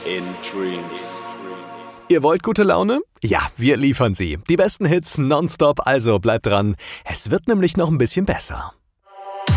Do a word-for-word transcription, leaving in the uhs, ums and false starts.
in Dreams. Ihr wollt gute Laune? Ja, wir liefern sie. Die besten Hits nonstop, also bleibt dran. Es wird nämlich noch ein bisschen besser.